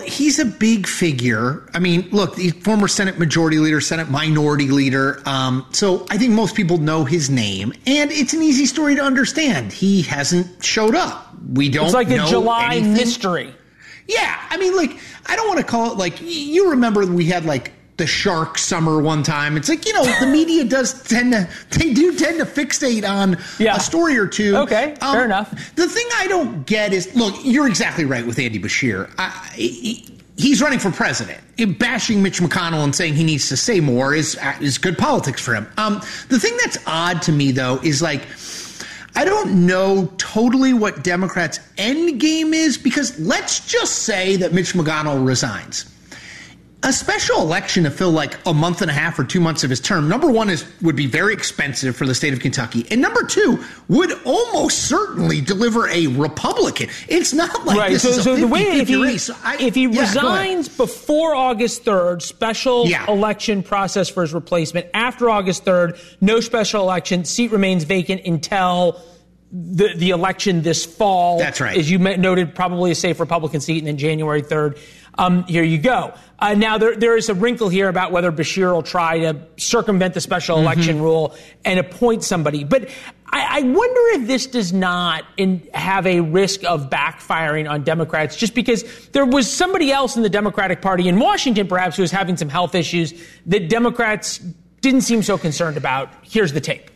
he's a big figure. I mean, look, he's former Senate Majority Leader, Senate Minority Leader. So I think most people know his name, and it's an easy story to understand. He hasn't showed up. We don't know. It's like a July anything. Mystery. Yeah, I mean, like, I don't want to call it like, you remember we had like the shark summer one time. It's like, the media do tend to fixate on a story or two. Okay, fair enough. The thing I don't get is, look, you're exactly right with Andy Beshear. He's running for president. Bashing Mitch McConnell and saying he needs to say more is good politics for him. The thing that's odd to me, though, is like, I don't know totally what Democrats' end game is, because let's just say that Mitch McConnell resigns. A special election to fill like a month and a half or 2 months of his term, number one, would be very expensive for the state of Kentucky. And number two, would almost certainly deliver a Republican. It's not like this is a 50-50 race. If he resigns before August 3rd, special election process for his replacement. After August 3rd, no special election. Seat remains vacant until the election this fall. That's right. As you noted, probably a safe Republican seat, and then January 3rd. Here you go. Now, there is a wrinkle here about whether Beshear will try to circumvent the special election rule and appoint somebody. But I wonder if this does not have a risk of backfiring on Democrats, just because there was somebody else in the Democratic Party in Washington, perhaps, who was having some health issues that Democrats didn't seem so concerned about. Here's the tape.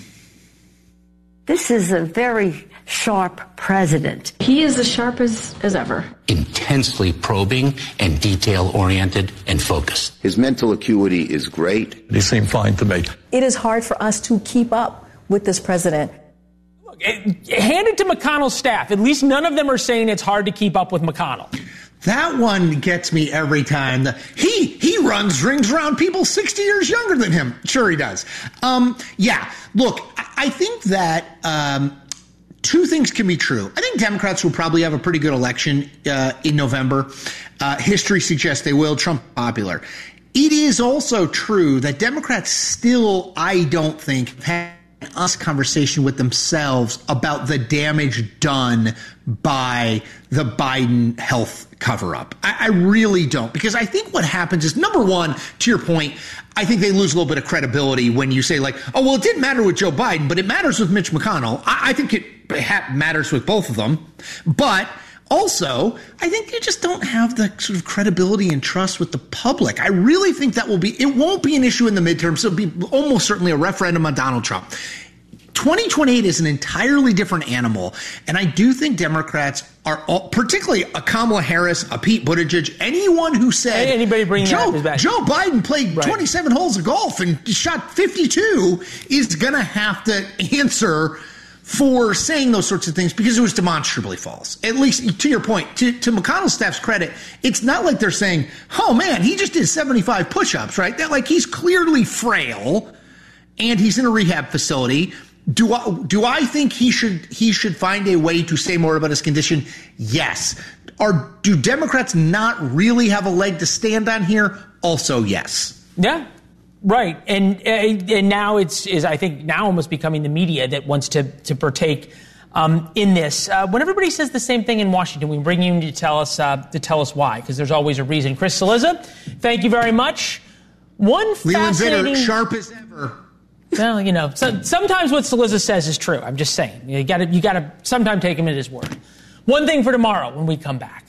This is a very sharp president. He is as sharp as ever. Intensely probing and detail-oriented and focused. His mental acuity is great. They seem fine to me. It is hard for us to keep up with this president. Look, hand it to McConnell's staff. At least none of them are saying it's hard to keep up with McConnell. That one gets me every time. He runs rings around people 60 years younger than him. Sure he does. Look, I think that two things can be true. I think Democrats will probably have a pretty good election in November. History suggests they will. Trump popular. It is also true that Democrats still, I don't think, have us conversation with themselves about the damage done by the Biden health cover-up. I really don't, because I think what happens is, number one, to your point, I think they lose a little bit of credibility when you say like, oh, well, it didn't matter with Joe Biden, but it matters with Mitch McConnell. I think it matters with both of them. But also, I think you just don't have the sort of credibility and trust with the public. I really think that it won't be an issue in the midterms. It'll be almost certainly a referendum on Donald Trump. 2028 is an entirely different animal. And I do think Democrats are particularly a Kamala Harris, a Pete Buttigieg, anyone who said anybody bring Joe Biden played 27 holes of golf and shot 52 is going to have to answer for saying those sorts of things, because it was demonstrably false. At least to your point, to McConnell's staff's credit, it's not like they're saying, oh man, he just did 75 push-ups, right? That, like, he's clearly frail and he's in a rehab facility. Do I think he should find a way to say more about his condition? Yes. Do Democrats not really have a leg to stand on here? Also, yes. Yeah. Right. And now is I think now almost becoming the media that wants to partake in this. When everybody says the same thing in Washington, we bring you in to tell us why, because there's always a reason. Chris Cillizza, thank you very much. Leland Vitter, sharp as ever. Well, sometimes what Cillizza says is true. I'm just saying. You got to sometimes take him at his word. One thing for tomorrow when we come back.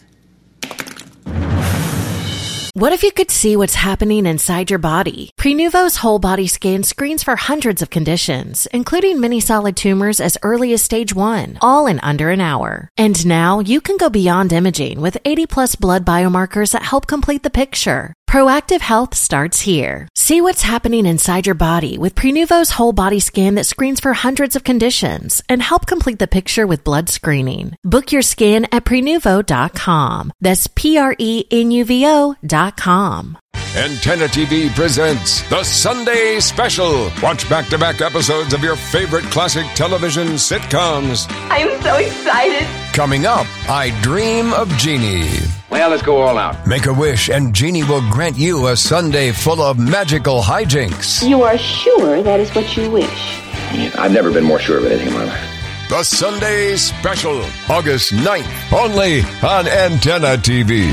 What if you could see what's happening inside your body? Prenuvo's whole body scan screens for hundreds of conditions, including many solid tumors as early as stage 1, all in under an hour. And now you can go beyond imaging with 80+ blood biomarkers that help complete the picture. Proactive health starts here. See what's happening inside your body with Prenuvo's whole body scan that screens for hundreds of conditions and help complete the picture with blood screening. Book your scan at Prenuvo.com. That's Prenuvo.com. Antenna TV presents The Sunday Special. Watch back-to-back episodes of your favorite classic television sitcoms. I'm so excited. Coming up, I Dream of Jeannie. Well, let's go all out. Make a wish and Jeannie will grant you a Sunday full of magical hijinks. You are sure that is what you wish? I've never been more sure of anything in my life. The Sunday Special, August 9th, only on Antenna TV.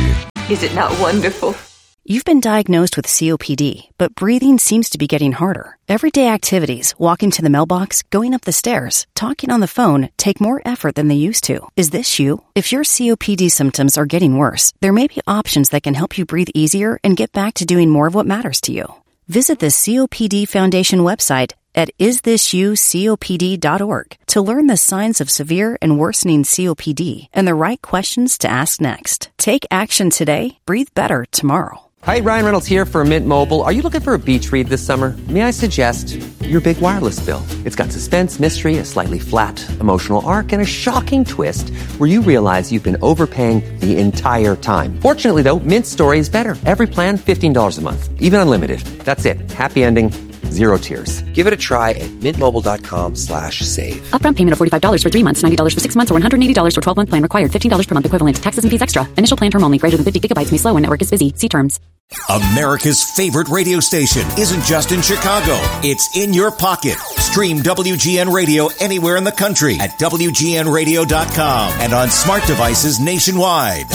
Is it not wonderful? You've been diagnosed with COPD, but breathing seems to be getting harder. Everyday activities, walking to the mailbox, going up the stairs, talking on the phone, take more effort than they used to. Is this you? If your COPD symptoms are getting worse, there may be options that can help you breathe easier and get back to doing more of what matters to you. Visit the COPD Foundation website at isthisyoucopd.org to learn the signs of severe and worsening COPD and the right questions to ask next. Take action today. Breathe better tomorrow. Hi, Ryan Reynolds here for Mint Mobile. Are you looking for a beach read this summer? May I suggest your big wireless bill? It's got suspense, mystery, a slightly flat, emotional arc, and a shocking twist where you realize you've been overpaying the entire time. Fortunately, though, Mint's story is better. Every plan, $15 a month. Even unlimited. That's it. Happy ending. Zero tears. Give it a try at mintmobile.com/save. Upfront payment of $45 for 3 months, $90 for 6 months, or $180 for 12-month plan required. $15 per month equivalent. Taxes and fees extra. Initial plan term only. Greater than 50 gigabytes may slow when network is busy. See terms. America's favorite radio station isn't just in Chicago. It's in your pocket. Stream WGN Radio anywhere in the country at WGNradio.com and on smart devices nationwide.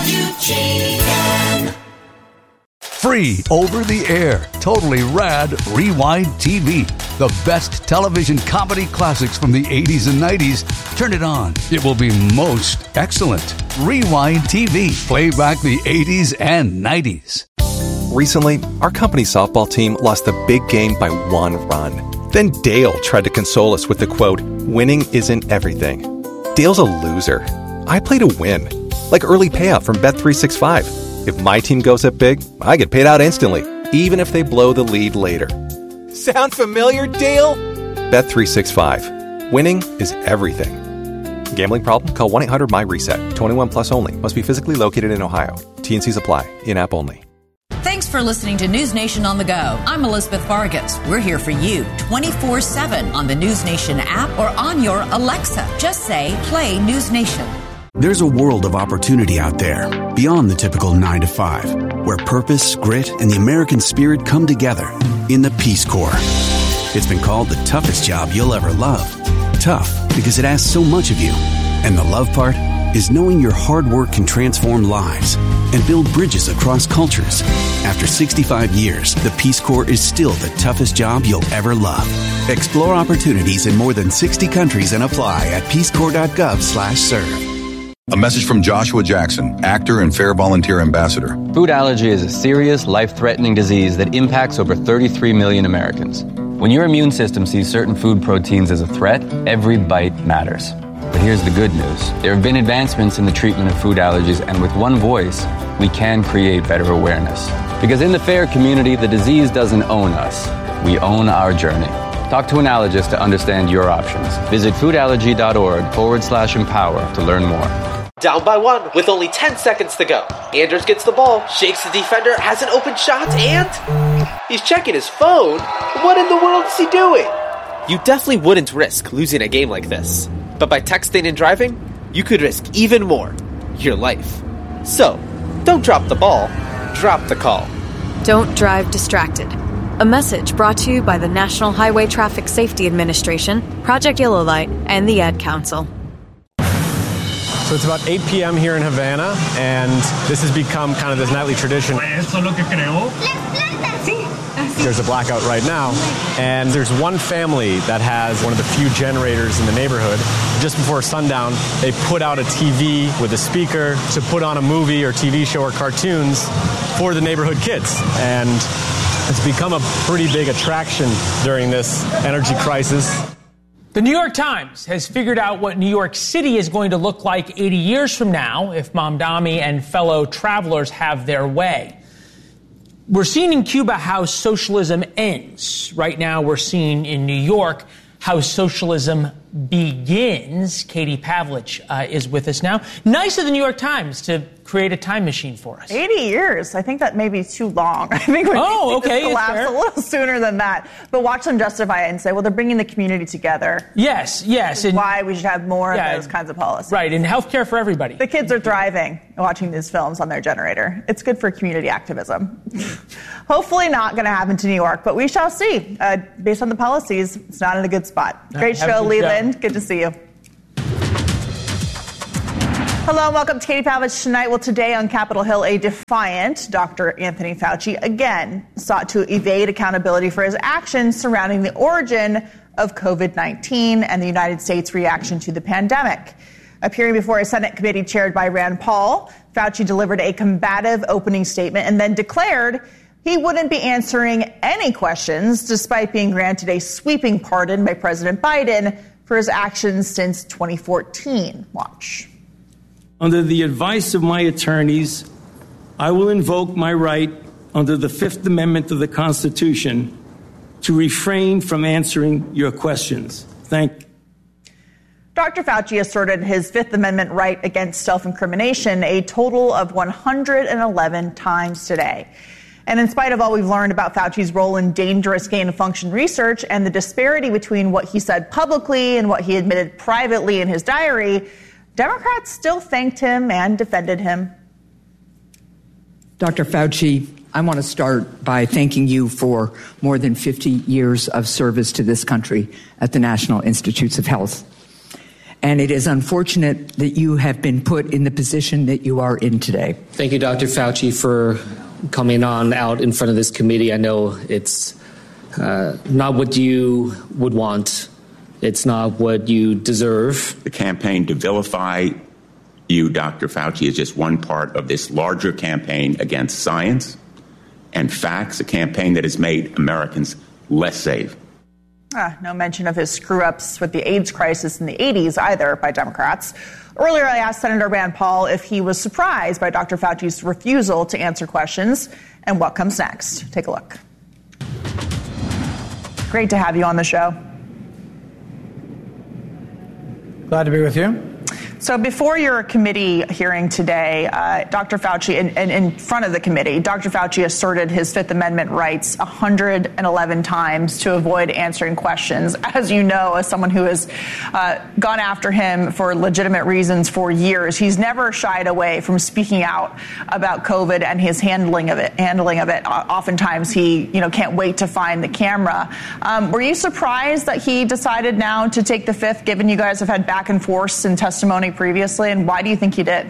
WGN. Free over the air, totally rad Rewind TV. The best television comedy classics from the 80s and 90s. Turn it on. It will be most excellent. Rewind TV. Play back the 80s and 90s. Recently, our company's softball team lost the big game by 1 run. Then Dale tried to console us with the quote, "Winning isn't everything." Dale's a loser. I play to win. Like early payout from Bet365. If my team goes up big, I get paid out instantly, even if they blow the lead later. Sound familiar, Dale? Bet365. Winning is everything. Gambling problem? Call 1-800-MY-RESET. 21 plus only. Must be physically located in Ohio. T&Cs apply. In-app only. Thanks for listening to News Nation on the Go. I'm Elizabeth Vargas. We're here for you 24/7 on the News Nation app or on your Alexa. Just say, play News Nation. There's a world of opportunity out there, beyond the typical 9 to 5, where purpose, grit, and the American spirit come together in the Peace Corps. It's been called the toughest job you'll ever love. Tough because it asks so much of you. And the love part is knowing your hard work can transform lives and build bridges across cultures. After 65 years, the Peace Corps is still the toughest job you'll ever love. Explore opportunities in more than 60 countries and apply at peacecorps.gov/serve. A message from Joshua Jackson, actor and Fair Volunteer Ambassador. Food allergy is a serious, life-threatening disease that impacts over 33 million Americans. When your immune system sees certain food proteins as a threat, every bite matters. But here's the good news. There have been advancements in the treatment of food allergies, and with one voice, we can create better awareness. Because in the FAIR community, the disease doesn't own us. We own our journey. Talk to an allergist to understand your options. Visit foodallergy.org/empower to learn more. Down by 1 with only 10 seconds to go. Anders gets the ball, shakes the defender, has an open shot, and he's checking his phone. What in the world is he doing? You definitely wouldn't risk losing a game like this. But by texting and driving, you could risk even more, your life. So, don't drop the ball, drop the call. Don't drive distracted. A message brought to you by the National Highway Traffic Safety Administration, Project Yellow Light, and the Ad Council. So it's about 8 p.m. here in Havana, and this has become kind of this nightly tradition. There's a blackout right now, and there's one family that has one of the few generators in the neighborhood. Just before sundown, they put out a TV with a speaker to put on a movie or TV show or cartoons for the neighborhood kids. And it's become a pretty big attraction during this energy crisis. The New York Times has figured out what New York City is going to look like 80 years from now if Mamdani and fellow travelers have their way. We're seeing in Cuba how socialism ends. Right now, we're seeing in New York how socialism begins. Katie Pavlich is with us now. Nice of the New York Times to create a time machine for us. 80 years. I think that may be too long. I think we need to collapse a little sooner than that. But watch them justify it and say, well, they're bringing the community together. Yes. And why we should have more of those kinds of policies. Right, and healthcare for everybody. The kids are thriving watching these films on their generator. It's good for community activism. Hopefully not going to happen to New York, but we shall see. Based on the policies, it's not in a good spot. Great show, Leland. Good to see you. Hello and welcome to Katie Pavlich Tonight. Well, today on Capitol Hill, a defiant Dr. Anthony Fauci again sought to evade accountability for his actions surrounding the origin of COVID-19 and the United States' reaction to the pandemic. Appearing before a Senate committee chaired by Rand Paul, Fauci delivered a combative opening statement and then declared he wouldn't be answering any questions despite being granted a sweeping pardon by President Biden for his actions since 2014. Watch. Under the advice of my attorneys, I will invoke my right under the Fifth Amendment of the Constitution to refrain from answering your questions. Thank you. Dr. Fauci asserted his Fifth Amendment right against self-incrimination a total of 111 times today. And in spite of all we've learned about Fauci's role in dangerous gain-of-function research and the disparity between what he said publicly and what he admitted privately in his diary, Democrats still thanked him and defended him. Dr. Fauci, I want to start by thanking you for more than 50 years of service to this country at the National Institutes of Health. And it is unfortunate that you have been put in the position that you are in today. Thank you, Dr. Fauci, for coming on out in front of this committee. I know it's not what you would want. It's not what you deserve. The campaign to vilify you, Dr. Fauci, is just one part of this larger campaign against science and facts, a campaign that has made Americans less safe. No mention of his screw-ups with the AIDS crisis in the 80s either by Democrats. Earlier, I asked Senator Rand Paul if he was surprised by Dr. Fauci's refusal to answer questions and what comes next. Take a look. Great to have you on the show. Glad to be with you. So before your committee hearing today, Dr. Fauci, in front of the committee, Dr. Fauci asserted his Fifth Amendment rights 111 times to avoid answering questions. As you know, as someone who has gone after him for legitimate reasons for years, he's never shied away from speaking out about COVID and his handling of it. Oftentimes he, can't wait to find the camera. Were you surprised that he decided now to take the Fifth, given you guys have had back and forth in testimony previously, and why do you think he did?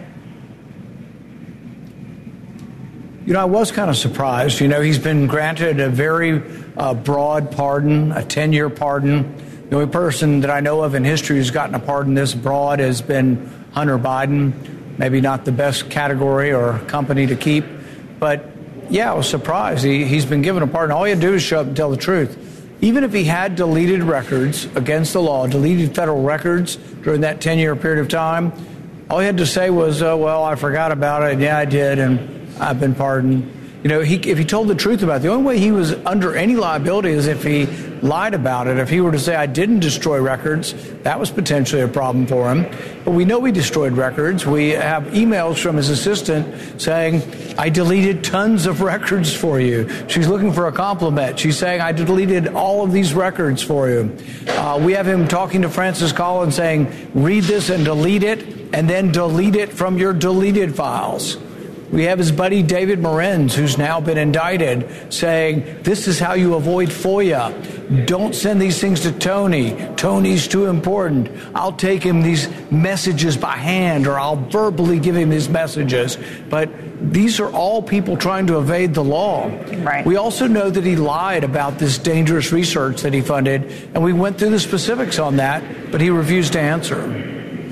I was kind of surprised. He's been granted a very broad pardon, a 10-year pardon. The only person that I know of in history who's gotten a pardon this broad has been Hunter Biden. Maybe not the best category or company to keep, but yeah, I was surprised. He's been given a pardon. All he had to do is show up and tell the truth. Even if he had deleted records against the law, deleted federal records during that 10-year period of time, all he had to say was, well, I forgot about it. Yeah, I did, and I've been pardoned. If he told the truth about it, the only way he was under any liability is if he lied about it. If he were to say, I didn't destroy records, that was potentially a problem for him. But we know he destroyed records. We have emails from his assistant saying, I deleted tons of records for you. She's looking for a compliment. She's saying, I deleted all of these records for you. We have him talking to Francis Collins saying, read this and delete it, and then delete it from your deleted files. We have his buddy David Morenz, who's now been indicted, saying, this is how you avoid FOIA. Don't send these things to Tony. Tony's too important. I'll take him these messages by hand, or I'll verbally give him these messages. But these are all people trying to evade the law. Right. We also know that he lied about this dangerous research that he funded, and we went through the specifics on that, but he refused to answer.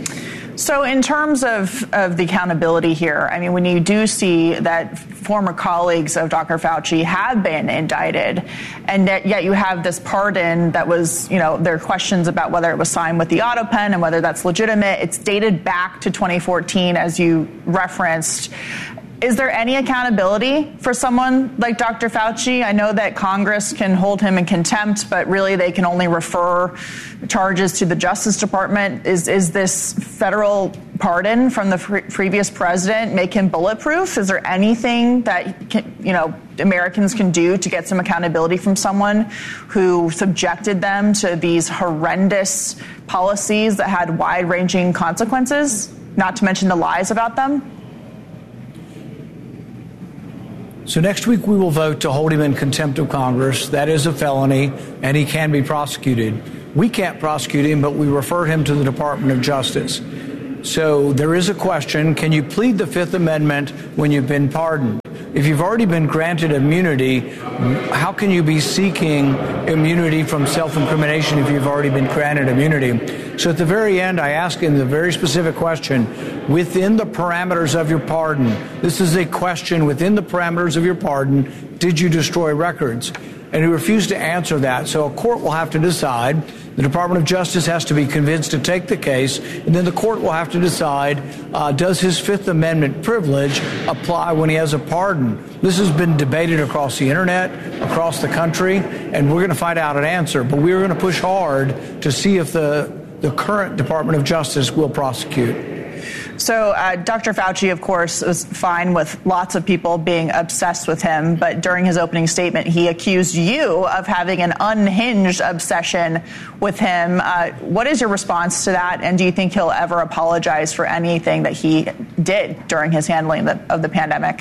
So in terms of the accountability here, I mean, when you do see that former colleagues of Dr. Fauci have been indicted, and yet you have this pardon that was, there are questions about whether it was signed with the auto pen and whether that's legitimate. It's dated back to 2014, as you referenced. Is there any accountability for someone like Dr. Fauci? I know that Congress can hold him in contempt, but really they can only refer charges to the Justice Department. Is this federal pardon from the previous president make him bulletproof? Is there anything that Americans can do to get some accountability from someone who subjected them to these horrendous policies that had wide-ranging consequences, not to mention the lies about them? So next week we will vote to hold him in contempt of Congress. That is a felony, and he can be prosecuted. We can't prosecute him, but we refer him to the Department of Justice. So there is a question, can you plead the Fifth Amendment when you've been pardoned? If you've already been granted immunity, how can you be seeking immunity from self-incrimination if you've already been granted immunity? So at the very end, I ask him the very specific question, within the parameters of your pardon, this is a question within the parameters of your pardon, did you destroy records? And he refused to answer that. So a court will have to decide. The Department of Justice has to be convinced to take the case, and then the court will have to decide, does his Fifth Amendment privilege apply when he has a pardon? This has been debated across the internet, across the country, and we're going to find out an answer. But we're going to push hard to see if the current Department of Justice will prosecute. So Dr. Fauci, of course, was fine with lots of people being obsessed with him. But during his opening statement, he accused you of having an unhinged obsession with him. What is your response to that? And do you think he'll ever apologize for anything that he did during his handling of the pandemic?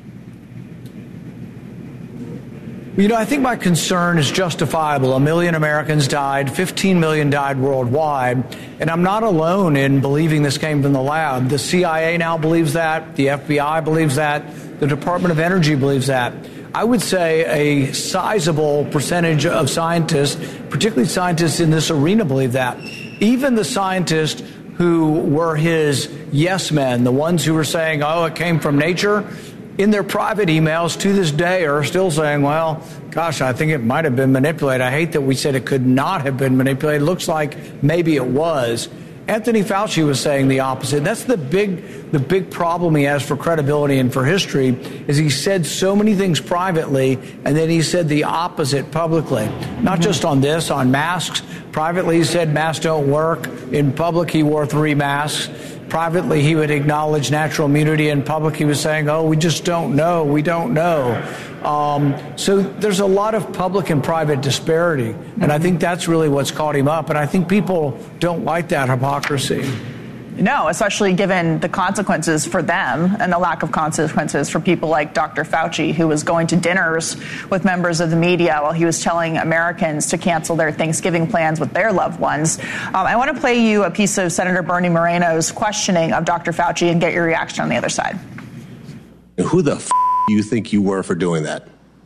You know, I think my concern is justifiable. 1 million Americans died, 15 million died worldwide, and I'm not alone in believing this came from the lab. The CIA now believes that, the FBI believes that, the Department of Energy believes that. I would say a sizable percentage of scientists, particularly scientists in this arena, believe that. Even the scientists who were his yes men, the ones who were saying, oh, it came from nature, in their private emails to this day are still saying, well, gosh, I think it might have been manipulated. I hate that we said it could not have been manipulated. It looks like maybe it was. Anthony Fauci was saying the opposite. That's the big problem he has for credibility and for history, is he said so many things privately, and then he said the opposite publicly. Not just on this, on masks. Privately, he said masks don't work. In public, he wore 3 masks. Privately, he would acknowledge natural immunity. In public, he was saying, oh, we just don't know. We don't know. So there's a lot of public and private disparity. And I think that's really what's caught him up. And I think people don't like that hypocrisy. No, especially given the consequences for them and the lack of consequences for people like Dr. Fauci, who was going to dinners with members of the media while he was telling Americans to cancel their Thanksgiving plans with their loved ones. I want to play you a piece of Senator Bernie Moreno's questioning of Dr. Fauci and get your reaction on the other side. Who the do you think you were for doing that?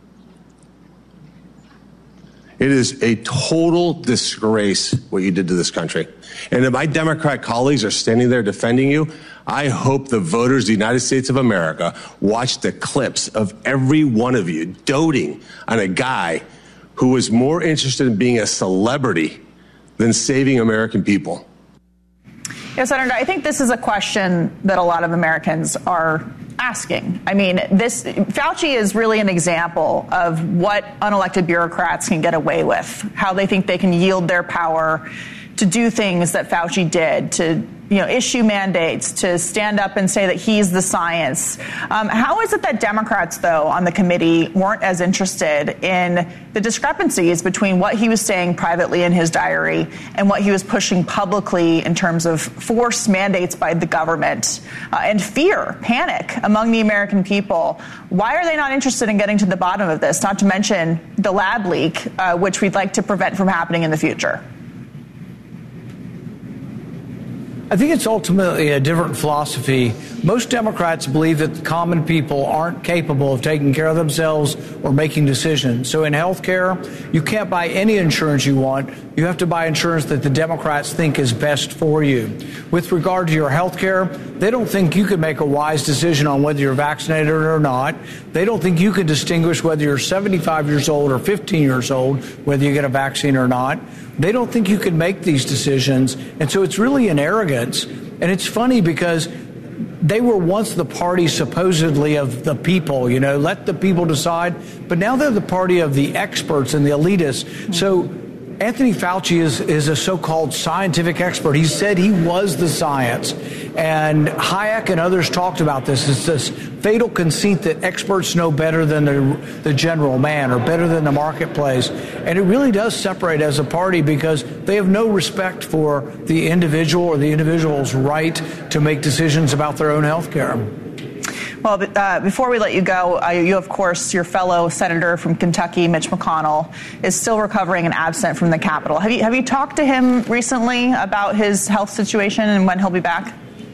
It is a total disgrace what you did to this country. And if my Democrat colleagues are standing there defending you, I hope the voters of the United States of America watch the clips of every one of you doting on a guy who was more interested in being a celebrity than saving American people. Yes, Senator, I think this is a question that a lot of Americans are asking. I mean, Fauci is really an example of what unelected bureaucrats can get away with, how they think they can yield their power to do things that Fauci did, to issue mandates, to stand up and say that he's the science. How is it that Democrats, though, on the committee weren't as interested in the discrepancies between what he was saying privately in his diary and what he was pushing publicly in terms of forced mandates by the government and fear, panic among the American people? Why are they not interested in getting to the bottom of this, not to mention the lab leak, which we'd like to prevent from happening in the future? I think it's ultimately a different philosophy. Most Democrats believe that the common people aren't capable of taking care of themselves or making decisions. So in health care, you can't buy any insurance you want. You have to buy insurance that the Democrats think is best for you. With regard to your health care, they don't think you can make a wise decision on whether you're vaccinated or not. They don't think you can distinguish whether you're 75 years old or 15 years old, whether you get a vaccine or not. They don't think you can make these decisions. And so it's really an arrogance. And it's funny because they were once the party supposedly of the people, let the people decide. But now they're the party of the experts and the elitists. So Anthony Fauci is a so-called scientific expert. He said he was the science. And Hayek and others talked about this. It's this fatal conceit that experts know better than the general man or better than the marketplace. And it really does separate as a party because they have no respect for the individual or the individual's right to make decisions about their own health care. Well, before we let you go, you, of course, your fellow senator from Kentucky, Mitch McConnell, is still recovering and absent from the Capitol. Have you talked to him recently about his health situation and when he'll be back?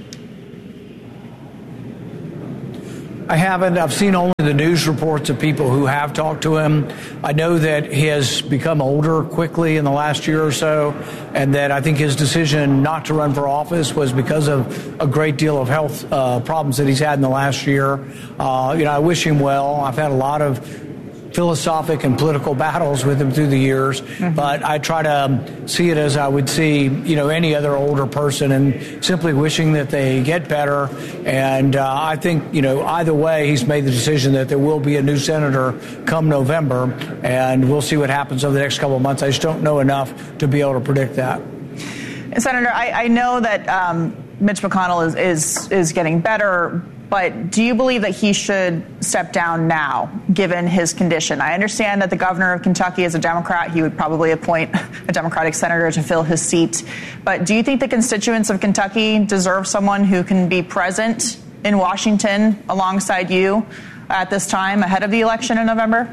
I haven't. I've seen only the news reports of people who have talked to him. I know that he has become older quickly in the last year or so, and that I think his decision not to run for office was because of a great deal of health problems that he's had in the last year. I wish him well. I've had a lot of philosophic and political battles with him through the years, but I try to see it as I would see, any other older person, and simply wishing that they get better. And I think, either way, he's made the decision that there will be a new senator come November, and we'll see what happens over the next couple of months. I just don't know enough to be able to predict that. Senator, I know that Mitch McConnell is getting better, but do you believe that he should step down now, given his condition? I understand that the governor of Kentucky is a Democrat. He would probably appoint a Democratic senator to fill his seat. But do you think the constituents of Kentucky deserve someone who can be present in Washington alongside you at this time ahead of the election in November?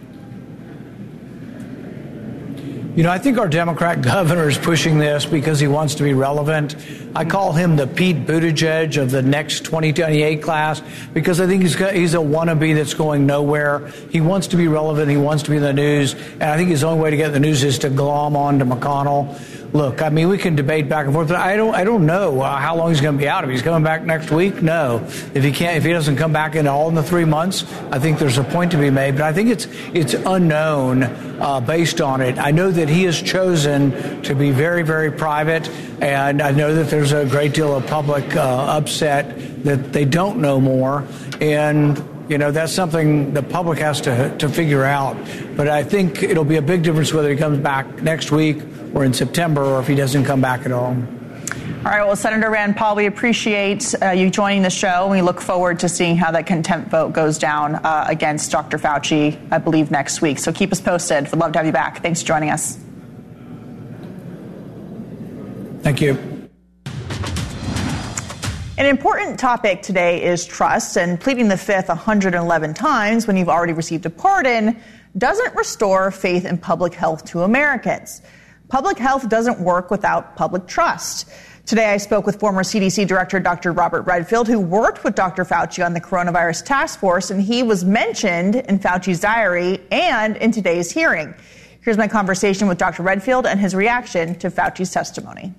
I think our Democrat governor is pushing this because he wants to be relevant. I call him the Pete Buttigieg of the next 2028 class because I think he's a wannabe that's going nowhere. He wants to be relevant. He wants to be in the news. And I think his only way to get in the news is to glom on to McConnell. Look, we can debate back and forth, but I don't know how long he's going to be out. If he's coming back next week, no. If he doesn't come back in the 3 months, I think there's a point to be made. But I think it's unknown based on it. I know that he has chosen to be very, very private, and I know that there's a great deal of public upset that they don't know more, and that's something the public has to figure out. But I think it'll be a big difference whether he comes back next week or in September, or if he doesn't come back at all. All right. Well, Senator Rand Paul, we appreciate you joining the show. We look forward to seeing how that contempt vote goes down against Dr. Fauci, I believe, next week. So keep us posted. We'd love to have you back. Thanks for joining us. Thank you. An important topic today is trust, and pleading the fifth 111 times when you've already received a pardon doesn't restore faith in public health to Americans. Public health doesn't work without public trust. Today, I spoke with former CDC Director Dr. Robert Redfield, who worked with Dr. Fauci on the coronavirus task force, and he was mentioned in Fauci's diary and in today's hearing. Here's my conversation with Dr. Redfield and his reaction to Fauci's testimony.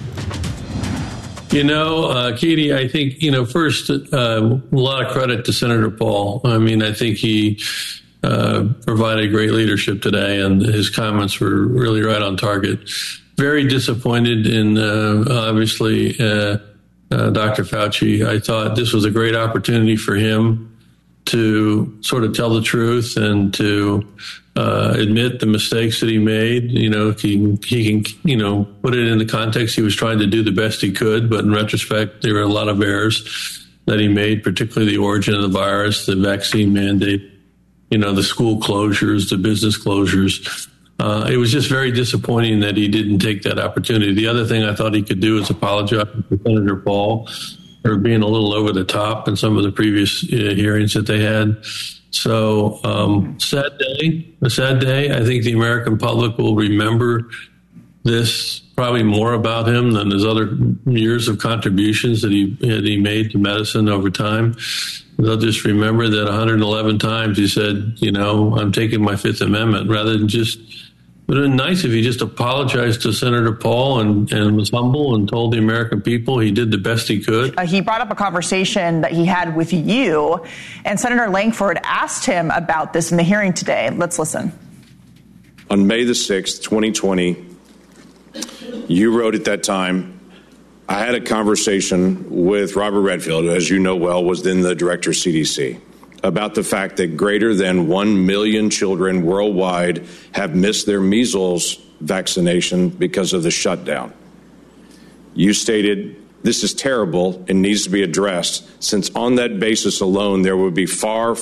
Katie, I think, first, a lot of credit to Senator Paul. I think he provided great leadership today, and his comments were really right on target. Very disappointed in, obviously, Dr. Fauci. I thought this was a great opportunity for him to sort of tell the truth and to admit the mistakes that he made. He can, put it in the context. He was trying to do the best he could, but in retrospect, there were a lot of errors that he made, particularly the origin of the virus, the vaccine mandate, the school closures, the business closures. It was just very disappointing that he didn't take that opportunity. The other thing I thought he could do is apologize to Senator Paul for being a little over the top in some of the previous hearings that they had. So, a sad day. I think the American public will remember this probably more about him than his other years of contributions that he made to medicine over time. They'll just remember that 111 times he said, I'm taking my Fifth Amendment, rather than just, it would have been nice if he just apologized to Senator Paul and was humble and told the American people he did the best he could. He brought up a conversation that he had with you, and Senator Lankford asked him about this in the hearing today. Let's listen. On May the 6th, 2020, you wrote at that time, I had a conversation with Robert Redfield, who, as you know well, was then the director of CDC, about the fact that greater than 1 million children worldwide have missed their measles vaccination because of the shutdown. You stated, this is terrible and needs to be addressed, since on that basis alone, there would be far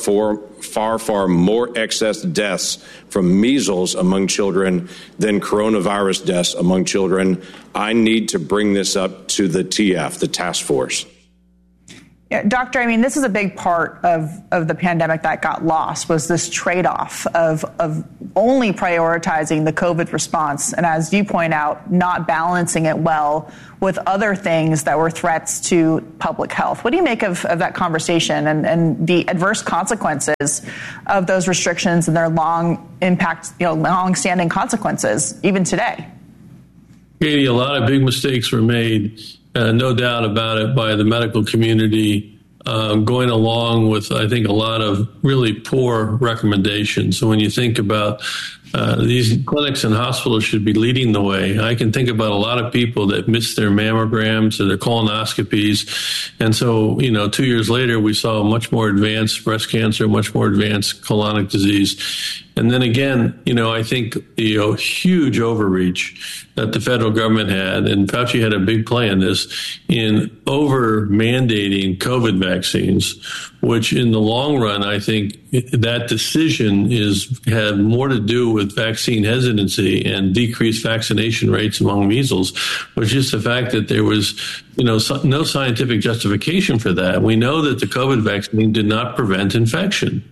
more excess deaths from measles among children than coronavirus deaths among children. I need to bring this up to the TF, the task force. Yeah, Doctor, this is a big part of the pandemic that got lost, was this trade-off of only prioritizing the COVID response, and as you point out, not balancing it well with other things that were threats to public health. What do you make of that conversation and the adverse consequences of those restrictions and their long-standing consequences, even today? Katie, a lot of big mistakes were made, no doubt about it, by the medical community, going along with, I think, a lot of really poor recommendations. So when you think about these clinics and hospitals should be leading the way. I can think about a lot of people that missed their mammograms or their colonoscopies. And so, 2 years later, we saw much more advanced breast cancer, much more advanced colonic disease. And then again, I think, huge overreach that the federal government had, and Fauci had a big play in this, in over mandating COVID vaccines, which in the long run, I think that decision had more to do with vaccine hesitancy and decreased vaccination rates among measles, was just the fact that there was, no scientific justification for that. We know that the COVID vaccine did not prevent infection.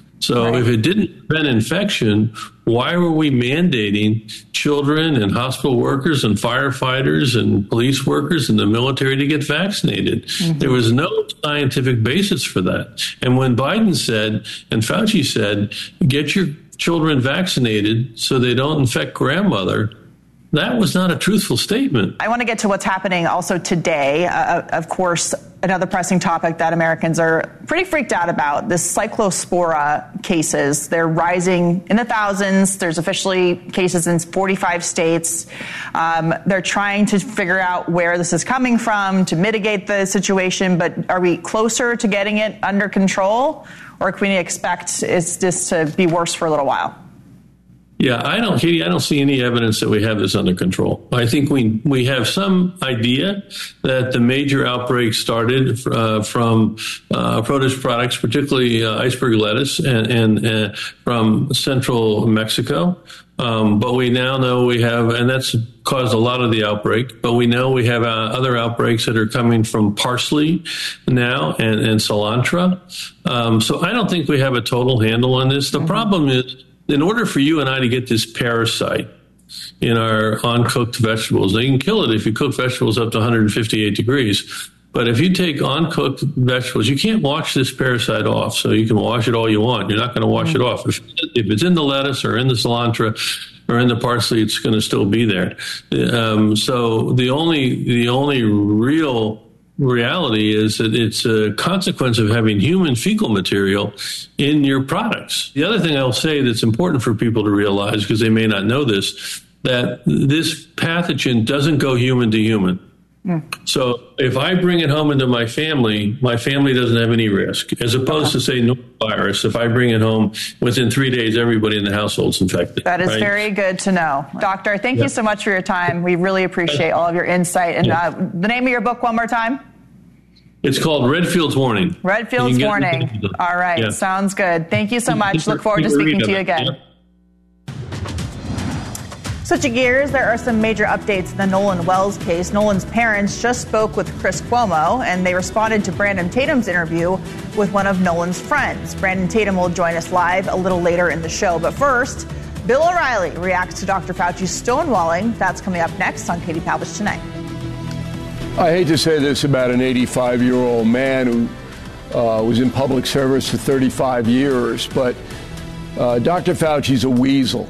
So if it didn't prevent infection, why were we mandating children and hospital workers and firefighters and police workers and the military to get vaccinated? Mm-hmm. There was no scientific basis for that. And when Biden said, and Fauci said, get your children vaccinated so they don't infect grandmother, that was not a truthful statement. I want to get to what's happening also today. Of course, another pressing topic that Americans are pretty freaked out about, this cyclospora cases. They're rising in the thousands. There's officially cases in 45 states. They're trying to figure out where this is coming from to mitigate the situation. But are we closer to getting it under control, or can we expect this to be worse for a little while? Yeah, Katie, I don't see any evidence that we have this under control. I think we have some idea that the major outbreaks started from produce products, particularly iceberg lettuce, and from central Mexico. But we now know we have, and that's caused a lot of the outbreak, but we know we have other outbreaks that are coming from parsley now and cilantro. So I don't think we have a total handle on this. The problem is, in order for you and I to get this parasite in our uncooked vegetables, they can kill it if you cook vegetables up to 158 degrees. But if you take uncooked vegetables, you can't wash this parasite off. So you can wash it all you want. You're not going to wash it off. If it's in the lettuce or in the cilantro or in the parsley, it's going to still be there. So the only real reality is that it's a consequence of having human fecal material in your products. The other thing I'll say that's important for people to realize, because they may not know this, that this pathogen doesn't go human to human. So if I bring it home into my family doesn't have any risk, as opposed to, say, norovirus. If I bring it home, within 3 days, everybody in the household's infected. That is very good to know. Doctor, thank you so much for your time. We really appreciate all of your insight. And the name of your book one more time? It's called Redfield's Warning. Redfield's Warning. All right. Sounds good. Thank you so much. Look forward to speaking to you again. Switching gears, there are some major updates in the Nolan Wells case. Nolan's parents just spoke with Chris Cuomo, and they responded to Brandon Tatum's interview with one of Nolan's friends. Brandon Tatum will join us live a little later in the show. But first, Bill O'Reilly reacts to Dr. Fauci's stonewalling. That's coming up next on Katie Pavlich Tonight. I hate to say this about an 85-year-old man who was in public service for 35 years, but Dr. Fauci's a weasel.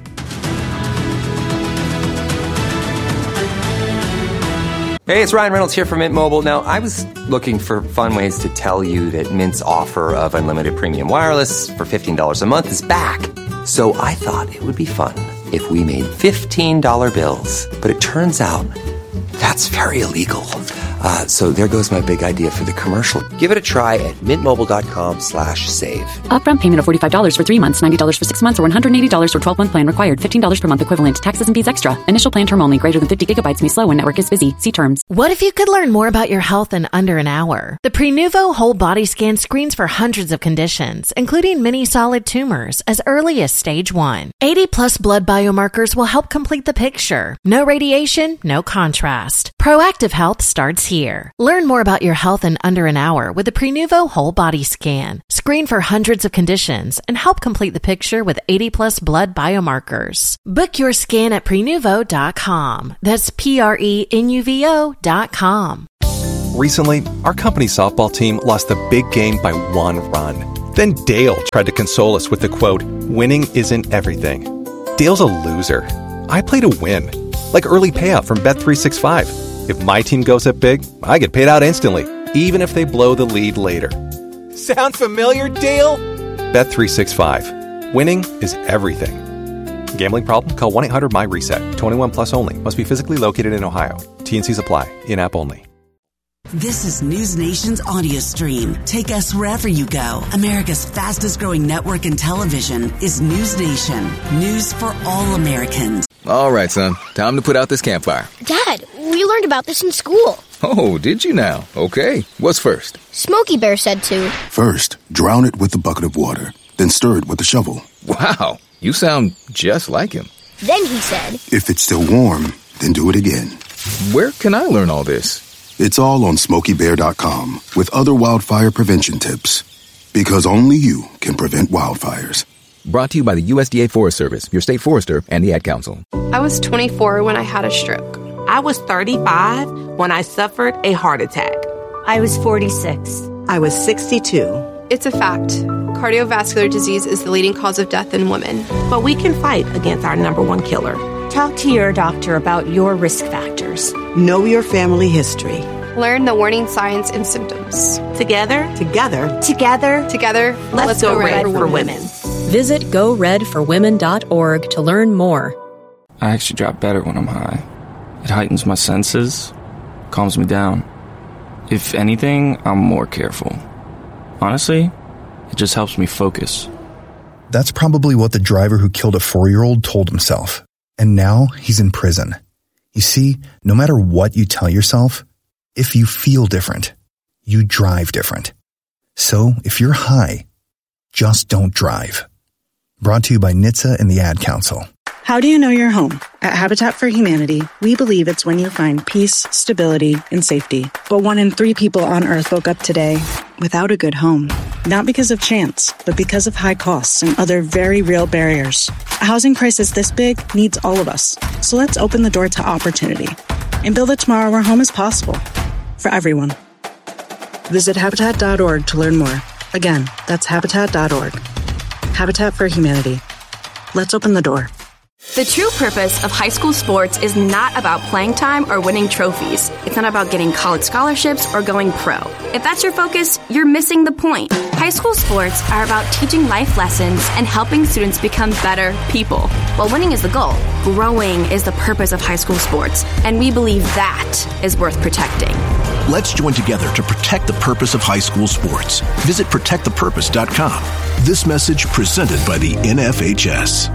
Hey, it's Ryan Reynolds here from Mint Mobile. Now, I was looking for fun ways to tell you that Mint's offer of unlimited premium wireless for $15 a month is back. So I thought it would be fun if we made $15 bills. But it turns out that's very illegal. So there goes my big idea for the commercial. Give it a try at mintmobile.com/save. Upfront payment of $45 for 3 months, $90 for 6 months, or $180 for 12-month plan required. $15 per month equivalent. Taxes and fees extra. Initial plan term only. Greater than 50 gigabytes may slow when network is busy. See terms. What if you could learn more about your health in under an hour? The Prenuvo whole body scan screens for hundreds of conditions, including many solid tumors, as early as stage 1. 80+ blood biomarkers will help complete the picture. No radiation, no contrast. Proactive Health starts here. Learn more about your health in under an hour with the Prenuvo Whole Body Scan. Screen for hundreds of conditions and help complete the picture with 80+ blood biomarkers. Book your scan at Prenuvo.com. That's Prenuvo.com. Recently, our company's softball team lost the big game by 1 run. Then Dale tried to console us with the quote, "Winning isn't everything." Dale's a loser. I play to win. Like early payout from Bet365. If my team goes up big, I get paid out instantly, even if they blow the lead later. Sound familiar, Dale? Bet365. Winning is everything. Gambling problem? Call 1-800-MY-RESET. 21 plus only. Must be physically located in Ohio. T&Cs apply. In-app only. This is News Nation's audio stream. Take us wherever you go. America's fastest growing network in television is News Nation. News for all Americans. All right, son. Time to put out this campfire. Dad, we learned about this in school. Oh, did you now? Okay. What's first? Smokey Bear said to. First, drown it with a bucket of water. Then stir it with a shovel. Wow. You sound just like him. Then he said. If it's still warm, then do it again. Where can I learn all this? It's all on SmokeyBear.com with other wildfire prevention tips. Because only you can prevent wildfires. Brought to you by the USDA Forest Service, your state forester, and the Ad Council. I was 24 when I had a stroke. I was 35 when I suffered a heart attack. I was 46. I was 62. It's a fact. Cardiovascular disease is the leading cause of death in women. But we can fight against our number one killer. Talk to your doctor about your risk factors. Know your family history. Learn the warning signs and symptoms. Together, let's go red for women. Visit GoRedForWomen.org to learn more. I actually drop better when I'm high. It heightens my senses, calms me down. If anything, I'm more careful. Honestly, it just helps me focus. That's probably what the driver who killed a 4-year-old told himself. And now he's in prison. You see, no matter what you tell yourself, if you feel different, you drive different. So if you're high, just don't drive. Brought to you by NHTSA and the Ad Council. How do you know you're home? At Habitat for Humanity, we believe it's when you find peace, stability, and safety. But 1 in 3 people on Earth woke up today without a good home. Not because of chance, but because of high costs and other very real barriers. A housing crisis this big needs all of us. So let's open the door to opportunity and build a tomorrow where home is possible for everyone. Visit Habitat.org to learn more. Again, that's Habitat.org. Habitat for Humanity. Let's open the door. The true purpose of high school sports is not about playing time or winning trophies. It's not about getting college scholarships or going pro. If that's your focus, you're missing the point. High school sports are about teaching life lessons and helping students become better people. While winning is the goal, growing is the purpose of high school sports, and we believe that is worth protecting. Let's join together to protect the purpose of high school sports. Visit protectthepurpose.com. This message presented by the NFHS.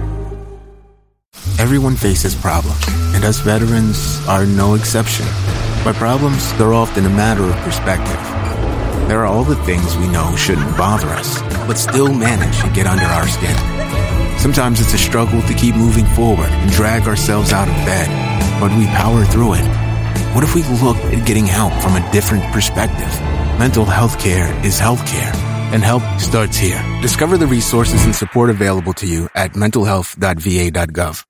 Everyone faces problems, and us veterans are no exception. But problems, they're often a matter of perspective. There are all the things we know shouldn't bother us, but still manage to get under our skin. Sometimes it's a struggle to keep moving forward and drag ourselves out of bed, but we power through it. What if we look at getting help from a different perspective? Mental health care is health care, and help starts here. Discover the resources and support available to you at mentalhealth.va.gov.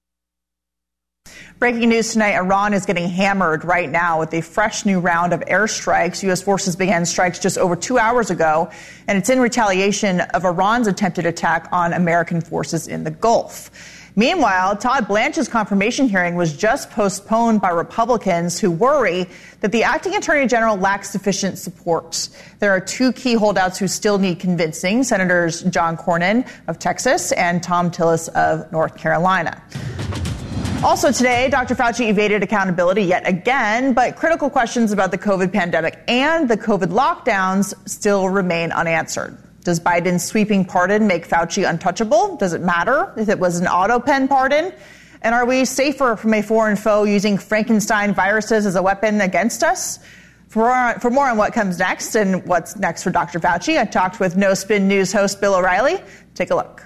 Breaking news tonight, Iran is getting hammered right now with a fresh new round of airstrikes. U.S. forces began strikes just over 2 hours ago, and it's in retaliation of Iran's attempted attack on American forces in the Gulf. Meanwhile, Todd Blanche's confirmation hearing was just postponed by Republicans who worry that the acting attorney general lacks sufficient support. There are 2 key holdouts who still need convincing, Senators John Cornyn of Texas and Thom Tillis of North Carolina. Also today, Dr. Fauci evaded accountability yet again, but critical questions about the COVID pandemic and the COVID lockdowns still remain unanswered. Does Biden's sweeping pardon make Fauci untouchable? Does it matter if it was an auto pen pardon? And are we safer from a foreign foe using Frankenstein viruses as a weapon against us? For more on what comes next and what's next for Dr. Fauci, I talked with No Spin News host Bill O'Reilly. Take a look.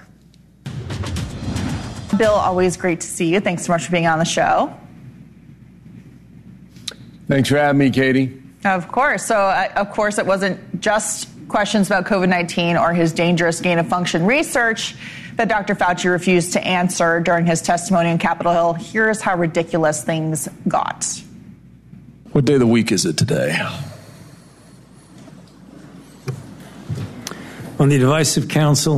Bill, always great to see you. Thanks so much for being on the show. Thanks for having me, Katie. Of course. So, of course, it wasn't just questions about COVID-19 or his dangerous gain-of-function research that Dr. Fauci refused to answer during his testimony on Capitol Hill. Here's how ridiculous things got. What day of the week is it today? On the advice of counsel,